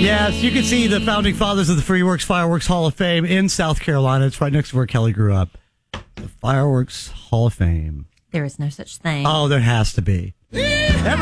Yes, you can see the founding fathers of the Freeworks Fireworks Hall of Fame in South Carolina. It's right next to where Kelly grew up. The Fireworks Hall of Fame. There is no such thing. Oh, there has to be.